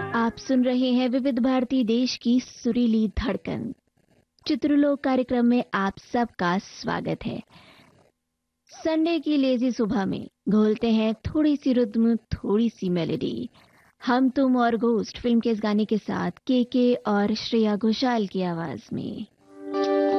आप सुन रहे हैं विविध भारती देश की सुरीली धड़कन। चित्रलोक कार्यक्रम में आप सबका स्वागत है। संडे की लेजी सुबह में घोलते हैं थोड़ी सी रिद्म, थोड़ी सी मेलोडी। हम तुम और घोस्ट फिल्म के इस गाने के साथ के और श्रेया घोषाल की आवाज में।